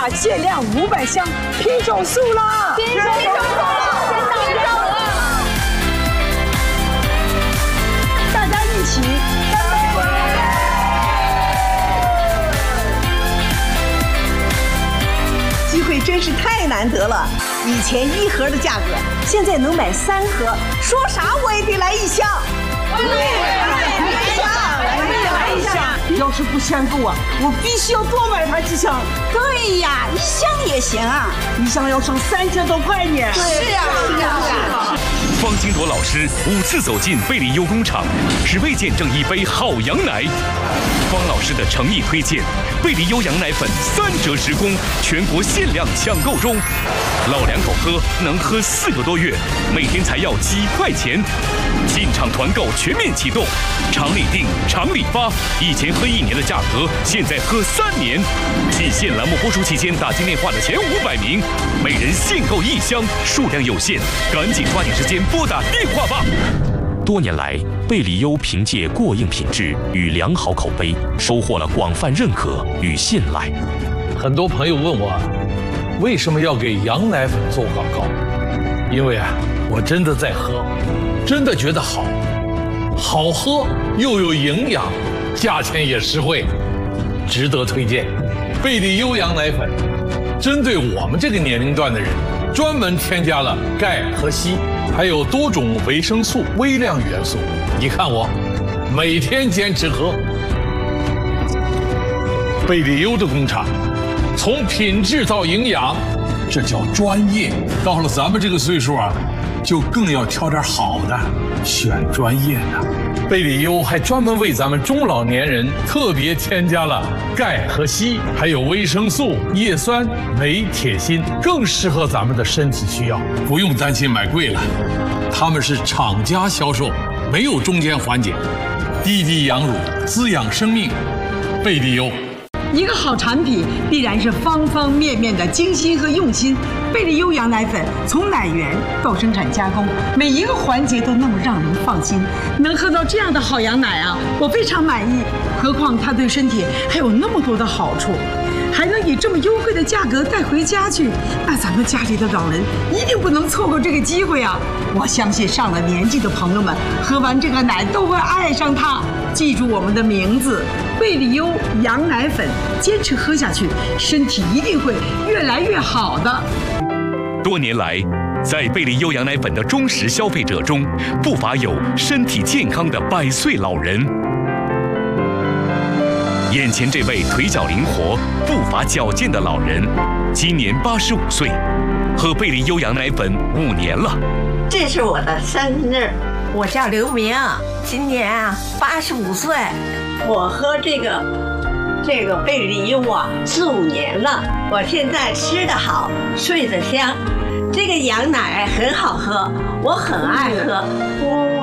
限量500箱品种素啦！ 品种素，先到了！ 大家一起干杯！ 机会真是太难得了，以前1盒的价格，现在能买3盒，说啥我也得来1箱。来一箱！ 要是不嫌够啊，我必须要多买它几箱。 对呀，1箱也行啊 ，1箱要省3000多块呢。 是呀。 方金铎老师5次走进贝利优工厂，只为见证一杯好羊奶。方老师的诚意推荐，贝利优羊奶粉3折10公，全国限量抢购中。老两口喝能喝4个多月，每天才要几块钱。进场团购全面启动，厂里订，厂里发。以前喝1年的价格，现在喝3年。季限栏目播出期间打进电话的前500名，每人限购1箱，数量有限，赶紧抓紧时间拨打电话吧。多年来，贝利优凭借过硬品质与良好口碑，收获了广泛认可与信赖。 很多朋友问我，为什么要给羊奶粉做广告？因为我真的在喝，真的觉得好喝又有营养，价钱也实惠，值得推荐。贝利优羊奶粉针对我们这个年龄段的人，专门添加了钙和硒，还有多种维生素、微量元素。你看我每天坚持喝。贝利优的工厂，从品质到营养，这叫专业。到了咱们这个岁数就更要挑点好的，选专业的。贝利优还专门为咱们中老年人特别添加了钙和硒，还有维生素、叶酸、镁、铁、锌，更适合咱们的身体需要，不用担心买贵了。他们是厂家销售，没有中间环节，滴滴养乳，滋养生命。贝利优。 一个好产品必然是方方面面的精心和用心。贝利优羊奶粉从奶源到生产加工，每一个环节都那么让人放心。能喝到这样的好羊奶我非常满意。何况它对身体还有那么多的好处，还能以这么优惠的价格带回家去，那咱们家里的老人一定不能错过这个机会我相信上了年纪的朋友们喝完这个奶都会爱上它。记住我们的名字，贝利优羊奶粉，坚持喝下去，身体一定会越来越好的。 多年来，在贝利优羊奶粉的忠实消费者中，不乏有身体健康的100岁老人。眼前这位腿脚灵活、步伐矫健的老人，今年85岁，喝贝利优羊奶粉5年了。 这是我的生日， 我叫刘明，今年85岁。 我喝这个贝利优4、5年了，我现在吃得好，睡得香，这个羊奶很好喝，我很爱喝。